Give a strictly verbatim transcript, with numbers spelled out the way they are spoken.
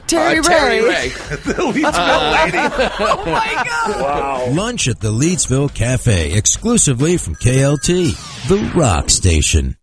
Terry uh, Ray. Terry Ray. The Leedsville lady. Oh, my God. Wow. Lunch at the Leedsville Cafe, exclusively from K L T, the rock station.